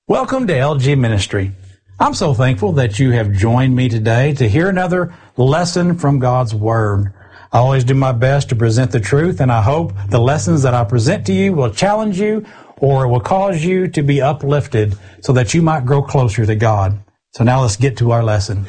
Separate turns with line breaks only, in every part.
Welcome to LG Ministry. I'm so thankful that you have joined me today to hear another lesson from God's Word. I always do my best to present the truth, and I hope the lessons that I present to you will challenge you or will cause you to be uplifted so that you might grow closer to God. So now let's get to our lesson.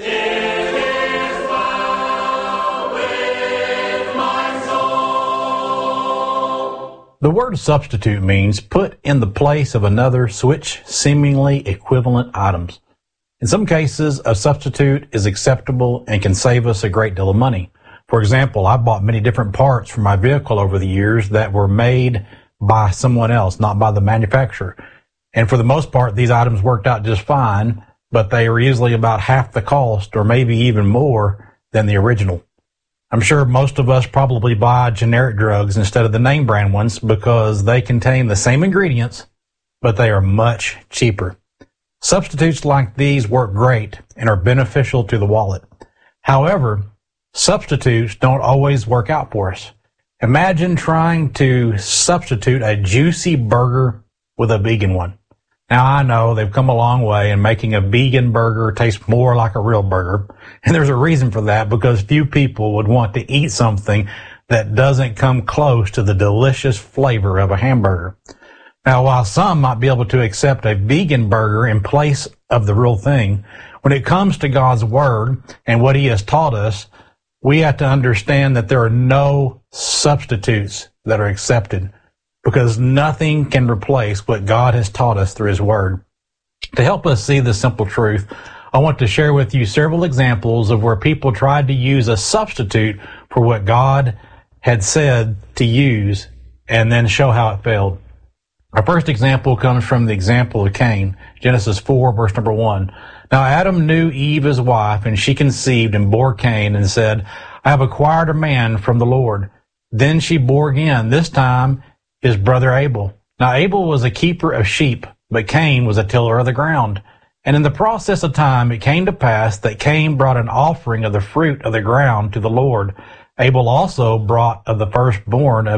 The word substitute means put in the place of another, switch seemingly equivalent items. In some cases, a substitute is acceptable and can save us a great deal of money. For example, I bought many different parts for my vehicle over the years that were made by someone else, not by the manufacturer. And for the most part, these items worked out just fine, but they were usually about half the cost or maybe even more than the original. I'm sure most of us probably buy generic drugs instead of the name brand ones because they contain the same ingredients, but they are much cheaper. Substitutes like these work great and are beneficial to the wallet. However, substitutes don't always work out for us. Imagine trying to substitute a juicy burger with a vegan one. Now, I know they've come a long way in making a vegan burger taste more like a real burger. And there's a reason for that, because few people would want to eat something that doesn't come close to the delicious flavor of a hamburger. Now, while some might be able to accept a vegan burger in place of the real thing, when it comes to God's Word and what He has taught us, we have to understand that there are no substitutes that are accepted, because nothing can replace what God has taught us through His Word. To help us see the simple truth, I want to share with you several examples of where people tried to use a substitute for what God had said to use and then show how it failed. Our first example comes from the example of Cain, Genesis 4, verse number 1. Now Adam knew Eve his wife, and she conceived and bore Cain and said, I have acquired a man from the Lord. Then she bore again, this time his brother Abel. Now Abel was a keeper of sheep, but Cain was a tiller of the ground. And in the process of time it came to pass that Cain brought an offering of the fruit of the ground to the Lord. Abel also brought of the firstborn of